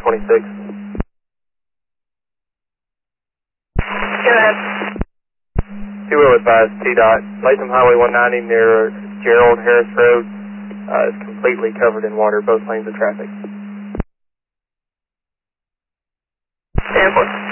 26. Go ahead. 2 advise T-Dot. Latham Highway 190 near Gerald Harris Road is completely covered in water, both lanes of traffic. 10-4.